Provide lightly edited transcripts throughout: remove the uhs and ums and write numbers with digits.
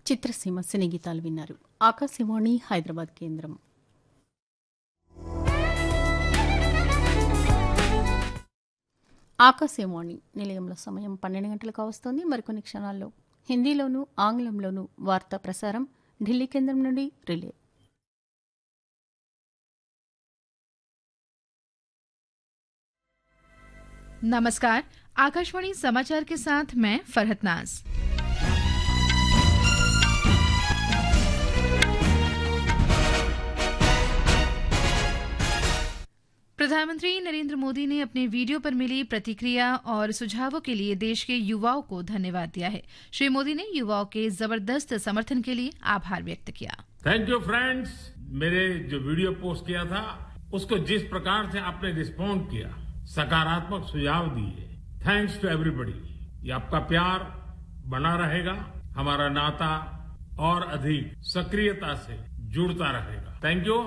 చిత్రసీమ సినీ గీతాలు విన్నారు. ఆకాశవాణి హైదరాబాద్ కేంద్రం. ఆకాశవాణి నిలయంలో సమయం 12 గంటలకు వస్తోంది. మరికొన్ని క్షణాల్లో హిందీలోనూ ఆంగ్లంలోనూ వార్తా ప్రసారం ఢిల్లీ కేంద్రం నుండి రిలే. नमस्कार, आकाशवाणी समाचार के साथ मैं फरहत नाज। प्रधानमंत्री नरेंद्र मोदी ने अपने वीडियो पर मिली प्रतिक्रिया और सुझावों के लिए देश के युवाओं को धन्यवाद दिया है। श्री मोदी ने युवाओं के जबरदस्त समर्थन के लिए आभार व्यक्त किया। Thank you friends. मेरे जो वीडियो पोस्ट किया था उसको जिस प्रकार से आपने रिस्पॉन्ड किया, सकारात्मक सुझाव दिए, थैंक्स टू एवरीबॉडी। ये आपका प्यार बना रहेगा, हमारा नाता और अधिक सक्रियता से जुड़ता रहेगा। Thank you.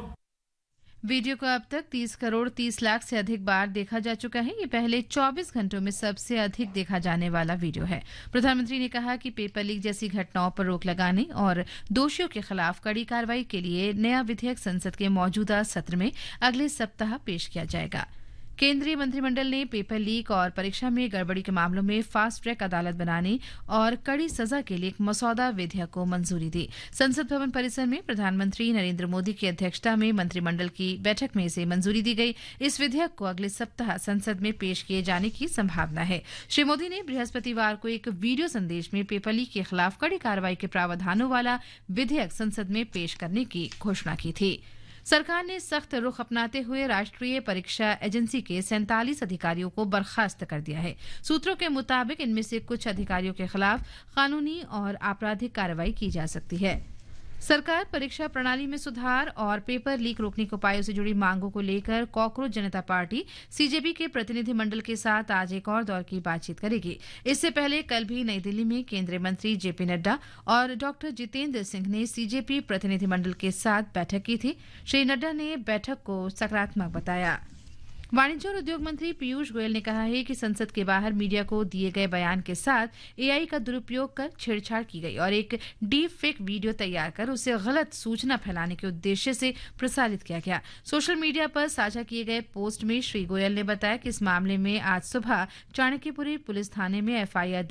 वीडियो को अब तक 30 करोड़ 30 लाख से अधिक बार देखा जा चुका है। ये पहले 24 घंटों में सबसे अधिक देखा जाने वाला वीडियो है। प्रधानमंत्री ने कहा कि पेपर लीक जैसी घटनाओं पर रोक लगाने और दोषियों के खिलाफ कड़ी कार्रवाई के लिए नया विधेयक संसद के मौजूदा सत्र में अगले सप्ताह पेश किया जाएगा। केंद्रीय मंत्रिमंडल ने पेपर लीक और परीक्षा में गड़बड़ी के मामलों में फास्ट ट्रैक अदालत बनाने और कड़ी सजा के लिए एक मसौदा विधेयक को मंजूरी दी। संसद भवन परिसर में प्रधानमंत्री नरेंद्र मोदी की अध्यक्षता में मंत्रिमंडल की बैठक में इसे मंजूरी दी गई। इस विधेयक को अगले सप्ताह संसद में पेश किए जाने की संभावना है। श्री मोदी ने बृहस्पतिवार को एक वीडियो संदेश में पेपर लीक के खिलाफ कड़ी कार्रवाई के प्रावधानों वाला विधेयक संसद में पेश करने की घोषणा की थी। सरकार ने सख्त रुख अपनाते हुए राष्ट्रीय परीक्षा एजेंसी के 47 अधिकारियों को बर्खास्त कर दिया है। सूत्रों के मुताबिक इनमें से कुछ अधिकारियों के खिलाफ कानूनी और आपराधिक कार्रवाई की जा सकती है। सरकार परीक्षा प्रणाली में सुधार और पेपर लीक रोकने के उपायों से जुड़ी मांगों को लेकर कॉकरोच जनता पार्टी सीजेपी के प्रतिनिधि मंडल के साथ आज एक और दौर की बातचीत करेगी। इससे पहले कल भी नई दिल्ली में केंद्रीय मंत्री जेपी नड्डा और डॉक्टर जितेंद्र सिंह ने सीजेपी प्रतिनिधि मंडल के साथ बैठक की थी। श्री नड्डा ने बैठक को सकारात्मक बताया। वाणिज्य और उद्योग मंत्री पीयूष गोयल ने कहा है कि संसद के बाहर मीडिया को दिए गए बयान के साथ एआई का दुरुपयोग कर छेड़छाड़ की गई और एक डीप फेक वीडियो तैयार कर उसे गलत सूचना फैलाने के उद्देश्य से प्रसारित किया गया। सोशल मीडिया पर साझा किए गए पोस्ट में श्री गोयल ने बताया कि इस मामले में आज सुबह चाणक्यपुरी पुलिस थाने में एफआईआर